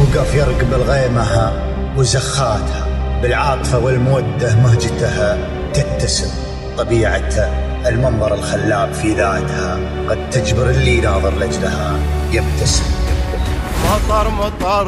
يوقف يرقب الغيمها وزخاتها، بالعاطفة والمودة مهجتها تتسم طبيعتها، المنظر الخلاب في ذاتها قد تجبر اللي ناظر لجلها يبتسم. مطر